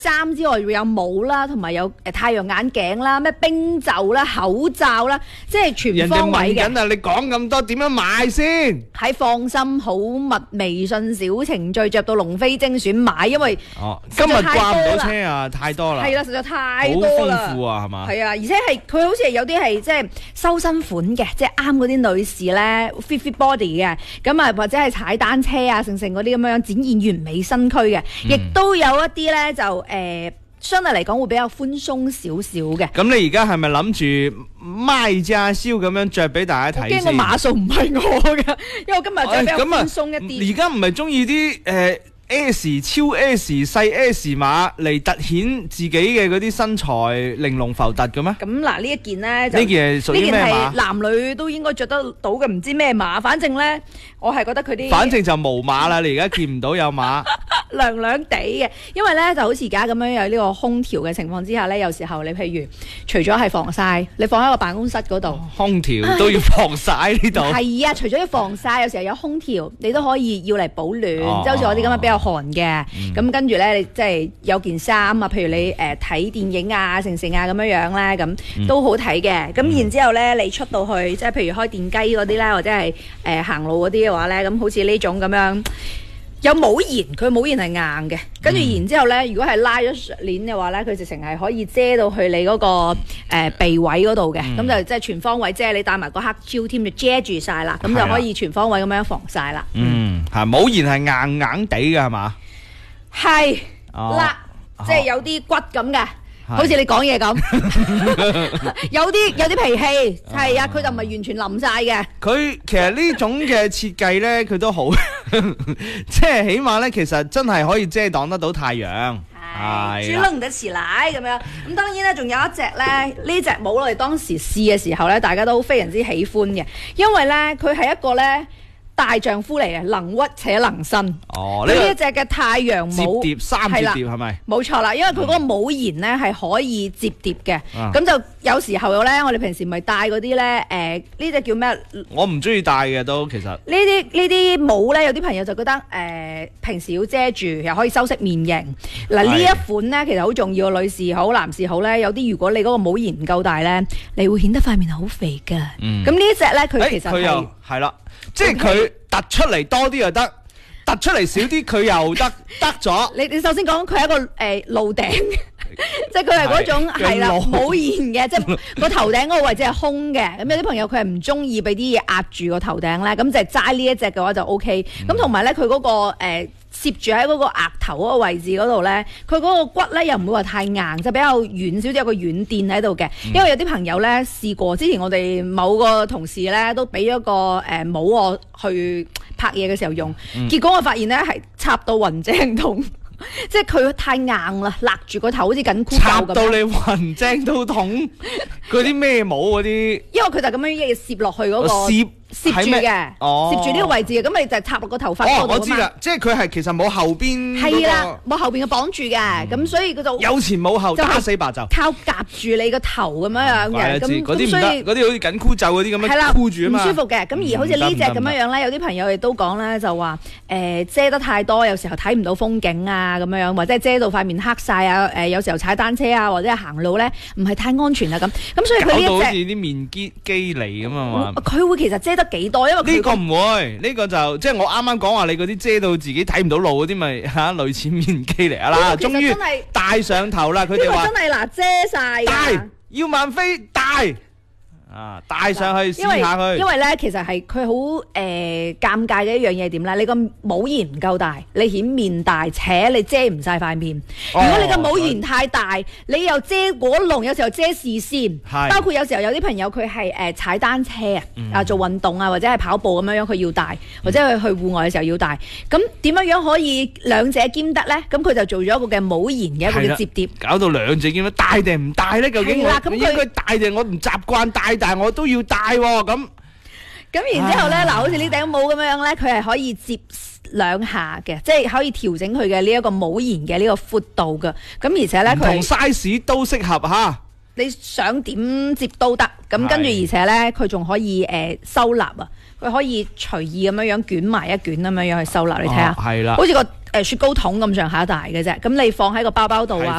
衫之外，會有帽啦，同埋有太陽眼鏡啦，咩冰袖啦、口罩啦，即係全方位嘅。 人哋問緊啊，你講咁多點樣買先？ 喺放心好密微信小程序着到龍飛精選買，因為今日掛唔到車啊，太多啦。 係啦，實在太多啦。 好豐富啊，係嘛？ 係啊，而且係佢好似係有啲係即係修身款嘅，即係啱嗰啲女士咧 fit body 嘅，咁啊或者係踩單車啊，成嗰啲咁樣展現完美身軀嘅，亦都有一啲咧就相對嚟講會比較寬鬆少少嘅。 咁你而家係咪諗住賣家銷咁樣着俾大家睇先？ 驚個碼數唔係我嘅，因為我今日着比較寬鬆一啲。 而家唔係中意啲S 超 S 細 S 碼嚟凸顯自己嘅嗰啲身材玲瓏浮凸嘅咩？ 咁嗱呢一件咧， 呢件係屬於咩碼？呢件係男女都應該着得到嘅，唔知咩碼。反正咧，我係覺得佢啲， 反正就無碼啦。你而家見唔到有碼， 涼涼地嘅。因為咧就好似而家咁樣有呢個空調嘅情況之下咧，有時候你譬如除咗係防曬，你放喺個辦公室嗰度， 空調都要防曬呢度。 係啊，除咗要防曬，有時候有空調，你都可以要嚟保暖。即係好似我啲咁樣比較寒嘅，咁跟住咧，你即係有件衫啊，譬如你睇電影啊、成啊咁樣樣咧，咁都好睇嘅。咁然之後咧，你出到去，即係譬如開電雞嗰啲咧，或者係行路嗰啲嘅話咧，咁好似呢種咁樣有帽檐，佢帽檐係硬嘅。跟住然之後咧，如果係拉咗鏈嘅話咧，佢直情係可以遮到去你嗰個鼻位嗰度嘅，咁就即係全方位遮。你戴埋個黑超添，就遮住晒啦，咁就可以全方位咁樣防曬啦。 係帽檐係硬硬地嘅係嘛？ 係啦，即係有啲骨咁嘅，好似你講嘢咁，有啲脾氣，係啊，佢就唔係完全淋晒嘅。佢其實呢種嘅設計咧，佢都好，即係起碼咧，其實真係可以遮擋得到太陽。 係，遮得起來咁樣。咁當然咧，仲有一隻咧，呢隻帽我哋當時試嘅時候咧，大家都非常之喜歡嘅，因為咧佢係一個咧。大丈夫嚟嘅，能屈且能伸。呢一隻嘅太陽帽， 摺疊三摺疊係咪？ 冇錯啦，因為佢嗰個帽檐咧係可以摺疊嘅，咁就有時候咧，我哋平時咪戴嗰啲咧，呢隻叫咩？我唔中意戴嘅都其實。呢啲帽咧，有啲朋友就覺得平時要遮住，又可以修飾面型。嗱呢一款咧，其實好重要，女士好，男士好咧，有啲如果你嗰個帽檐唔夠大咧，你會顯得塊面好肥㗎。咁呢一隻咧，佢其實係啦。即係佢突出嚟多啲又得，突出嚟少啲佢又得咗。你首先講佢係一個露頂，即係佢係嗰種係啦冇檐嘅，即係個頭頂嗰個位置係空嘅。咁有啲朋友佢係唔中意俾啲嘢壓住個頭頂咧，咁就係齋呢一隻嘅話就 OK。咁同埋咧佢嗰個攝住喺嗰個額頭嗰個位置嗰度咧，佢嗰個骨咧又唔會話太硬，就比較軟少少，有個軟墊喺度嘅。因為有啲朋友咧試過，之前我哋某個同事咧都俾咗個帽我去拍嘢嘅時候用，結果我發現咧係插到暈精痛。即係佢太硬啦，勒住個頭好似緊箍咒咁。插到你暈精都痛，嗰啲咩帽嗰啲？因為佢就咁樣一嘢攝落去嗰個攝住嘅，攝住呢個位置嘅，咁你就插落個頭髮嗰度啊嘛。我知啦，即係佢係其實冇後邊。係啦，冇後邊嘅綁住嘅，咁所以佢就有前冇後，打死白就靠夾住你個頭咁樣樣嘅。咁嗰啲唔得，嗰啲好似緊箍咒嗰啲咁樣箍住啊嘛。唔舒服嘅，咁而好似呢隻咁樣樣咧，有啲朋友亦都講咧，就話遮得太多，有時候睇唔到風景啊咁樣樣，或者係遮到塊面黑晒啊，有時候踩單車啊或者係行路咧唔係太安全啊咁。咁所以佢呢一隻搞到好似啲面肌嚟咁啊嘛。佢會其實遮得幾多？因為呢個唔會，呢個就即係我啱啱講話你嗰啲遮到自己睇唔到路嗰啲，咪嚇類似面肌嚟啦。終於戴上頭啦！佢哋話真係嗱遮晒，戴要萬飛戴。戴上去試下佢。因為咧，其實係佢好尷尬嘅一樣嘢點咧？你個帽檐唔夠大，你顯面大，且你遮唔晒塊面。如果你個帽檐太大，你又遮果籠，有時候遮視線。包括有時候有啲朋友佢係踩單車做運動啊，或者係跑步咁樣樣，佢要戴，或者去戶外嘅時候要戴。咁點樣樣可以兩者兼得咧？咁佢就做咗一個嘅帽檐嘅一個摺疊，搞到兩者兼得，戴定唔戴咧？究竟我應該戴定？我唔習慣戴。但係我都要戴喎，咁然之後咧，嗱，好似呢頂帽咁樣咧，佢係可以摺兩下嘅，即係可以調整佢嘅呢一個帽檐嘅呢個闊度嘅。咁而且咧，佢同 size 都適合嚇，你想點摺都得。咁跟住而且咧，佢仲可以收納啊，佢可以隨意咁樣捲埋一捲咁樣去收納。你睇下，係啦，好似個雪糕筒咁上下大嘅啫，咁你放喺個包包度啊。